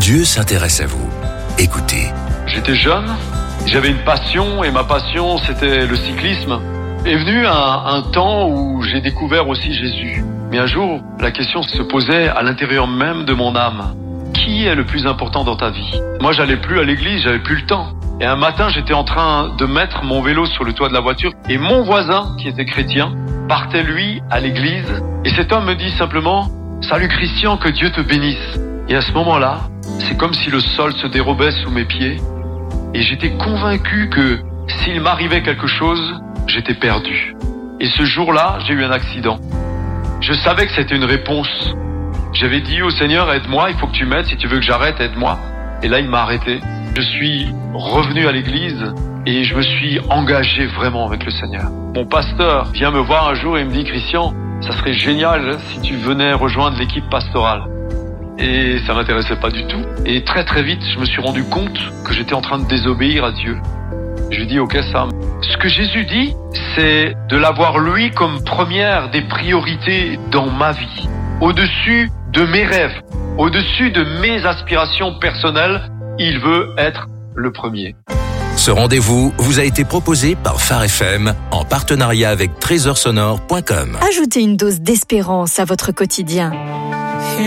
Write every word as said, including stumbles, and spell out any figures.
Dieu s'intéresse à vous. Écoutez. J'étais jeune, j'avais une passion et ma passion c'était le cyclisme. Est venu un, un temps où j'ai découvert aussi Jésus. Mais un jour, la question se posait à l'intérieur même de mon âme. Qui est le plus important dans ta vie? Moi, j'allais plus à l'église, j'avais plus le temps. Et un matin, j'étais en train de mettre mon vélo sur le toit de la voiture et mon voisin, qui était chrétien, partait lui à l'église. Et cet homme me dit simplement « Salut Christian, que Dieu te bénisse ». Et à ce moment-là, c'est comme si le sol se dérobait sous mes pieds. Et j'étais convaincu que s'il m'arrivait quelque chose, j'étais perdu. Et ce jour-là, j'ai eu un accident. Je savais que c'était une réponse. J'avais dit au Seigneur, aide-moi, il faut que tu m'aides, si tu veux que j'arrête, aide-moi. Et là, il m'a arrêté. Je suis revenu à l'église et je me suis engagé vraiment avec le Seigneur. Mon pasteur vient me voir un jour et me dit, Christian, ça serait génial si tu venais rejoindre l'équipe pastorale. Et ça m'intéressait pas du tout. Et très très vite, je me suis rendu compte que j'étais en train de désobéir à Dieu. Je lui dis, ok Sam, ce que Jésus dit, c'est de l'avoir lui comme première des priorités dans ma vie. Au-dessus de mes rêves, au-dessus de mes aspirations personnelles, il veut être le premier. Ce rendez-vous vous a été proposé par Phare F M en partenariat avec trésor sonore point com. Ajoutez une dose d'espérance à votre quotidien.